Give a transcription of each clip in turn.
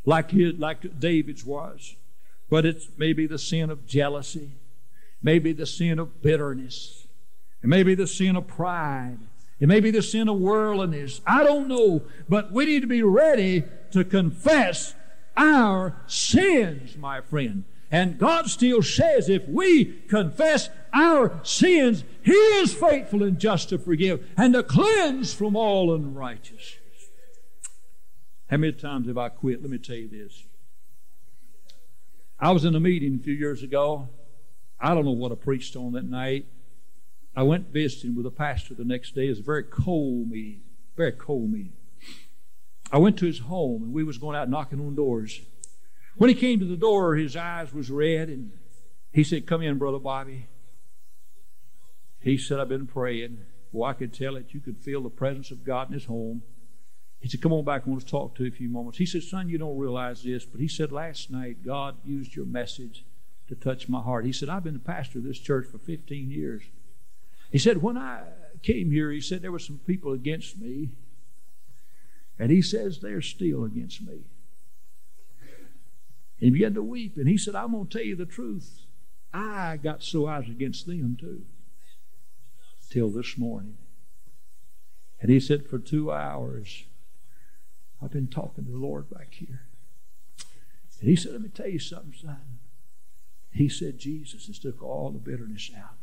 like David's was. But it may be the sin of jealousy, maybe the sin of bitterness, it may be the sin of pride, it may be the sin of worldliness. I don't know, but we need to be ready to confess our sins, my friend. And God still says if we confess our sins, He is faithful and just to forgive and to cleanse from all unrighteousness. How many times have I quit? Let me tell you this. I was in a meeting a few years ago. I don't know what I preached on that night. I went visiting with a pastor the next day. It was a very cold meeting. Very cold meeting. I went to his home, and we was going out knocking on doors. When he came to the door, his eyes was red, and he said, "Come in, Brother Bobby." He said, "I've been praying." Well, I could tell that you could feel the presence of God in his home. He said, "Come on back, I want to talk to you a few moments." He said, "Son, you don't realize this, but," he said, "last night God used your message to touch my heart." He said, "I've been the pastor of this church for 15 years. He said, "When I came here," he said, "there were some people against me. And," he says, "they're still against me." And he began to weep. And he said, "I'm going to tell you the truth. I got so I was against them too. Till this morning." And he said, "For 2 hours, I've been talking to the Lord back here." And he said, "Let me tell you something, son." He said, "Jesus has took all the bitterness out."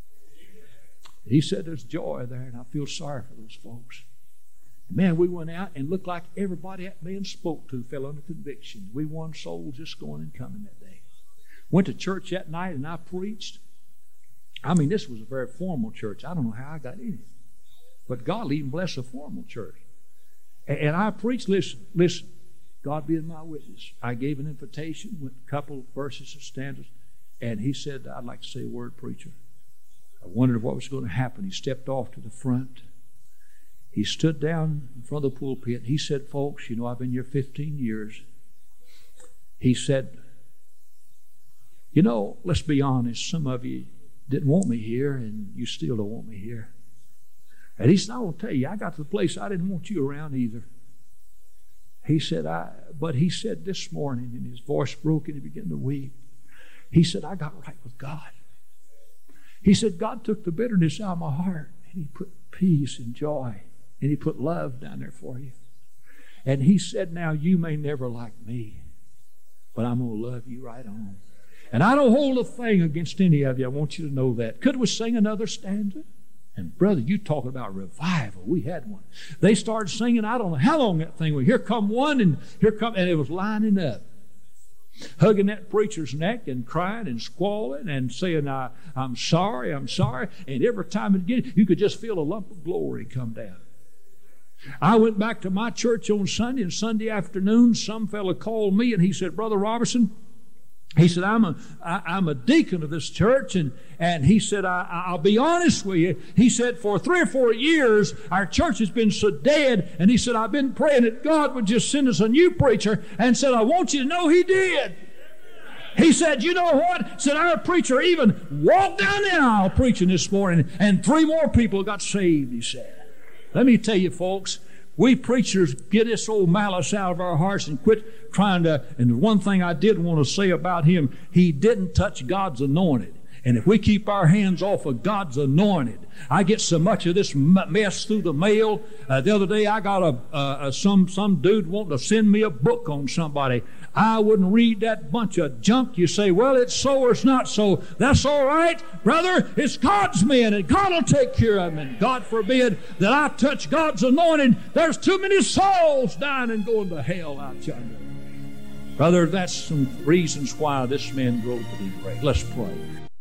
He said, "There's joy there, and I feel sorry for those folks." Man, we went out and looked like everybody that man spoke to fell under conviction. We won souls just going and coming that day. Went to church that night and I preached. I mean, this was a very formal church. I don't know how I got in it. But God even bless a formal church. And I preached, listen, God being my witness. I gave an invitation with a couple of verses and stanzas. And he said, "I'd like to say a word, preacher." I wondered what was going to happen. He stepped off to the front. He stood down in front of the pulpit and he said, "Folks, you know, I've been here 15 years. He said, "You know, let's be honest, some of you didn't want me here and you still don't want me here." And he said, "I will tell you, I got to the place I didn't want you around either." He said, but he said this morning, and his voice broke and he began to weep. He said, "I got right with God." He said, "God took the bitterness out of my heart and He put peace and joy and He put love down there for you." And he said, "Now you may never like me, but I'm going to love you right on. And I don't hold a thing against any of you. I want you to know that." Could we sing another stanza? And brother, you talking about revival. We had one. They started singing, I don't know how long that thing was. Here come one and and it was lining up. Hugging that preacher's neck and crying and squalling and saying, I'm sorry. And every time again, you could just feel a lump of glory come down. I went back to my church on Sunday, and Sunday afternoon, some fella called me and he said, "Brother Robertson," he said, I'm a deacon of this church, and he said, I'll be honest with you. He said, for 3 or 4 years, our church has been so dead, and he said, I've been praying that God would just send us a new preacher, and said, I want you to know He did. He said, you know what? Said, our preacher even walked down the aisle preaching this morning, and 3 more people got saved, he said. Let me tell you, folks, we preachers get this old malice out of our hearts and quit trying to, and one thing I did want to say about him, he didn't touch God's anointed. And if we keep our hands off of God's anointed, I get so much of this mess through the mail. The other day I got some dude wanting to send me a book on somebody. I wouldn't read that bunch of junk. You say, well, it's so or it's not so. That's all right, brother. It's God's men, and God will take care of them. And God forbid that I touch God's anointed. There's too many souls dying and going to hell out yonder. Brother, that's some reasons why this man grew to be great. Let's pray.